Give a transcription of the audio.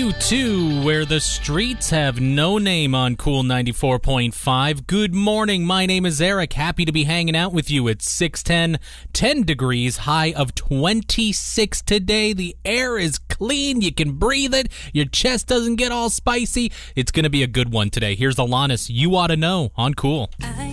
Q2, where the streets have no name on Cool 94.5. Good morning, my name is Eric. Happy to be hanging out with you at 6:10, 10 degrees, high of 26 today. The air is clean, you can breathe it, your chest doesn't get all spicy. It's going to be a good one today. Here's Alanis, You Oughta Know on Cool.